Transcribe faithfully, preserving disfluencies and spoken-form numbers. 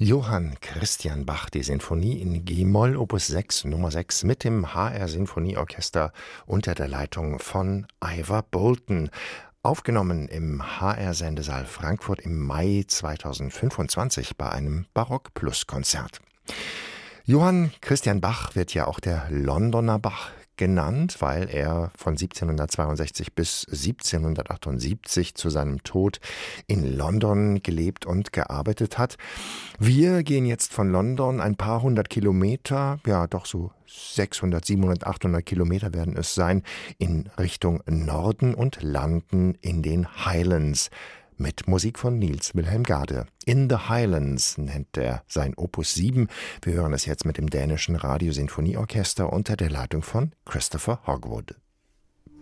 Johann Christian Bach, die Sinfonie in G-Moll, Opus sechs, Nummer sechs, mit dem H R-Sinfonieorchester unter der Leitung von Ivor Boulton. Aufgenommen im H R-Sendesaal Frankfurt im Mai zweitausendfünfundzwanzig bei einem Barock-Plus-Konzert. Johann Christian Bach wird ja auch der Londoner Bach genannt, weil er von siebzehnhundertzweiundsechzig bis siebzehnhundertachtundsiebzig zu seinem Tod in London gelebt und gearbeitet hat. Wir gehen jetzt von London ein paar hundert Kilometer, ja doch so sechshundert, siebenhundert, achthundert Kilometer werden es sein, in Richtung Norden und landen in den Highlands. Mit Musik von Niels Wilhelm Gade. In the Highlands nennt er sein Opus sieben. Wir hören es jetzt mit dem dänischen Radiosinfonieorchester unter der Leitung von Christopher Hogwood.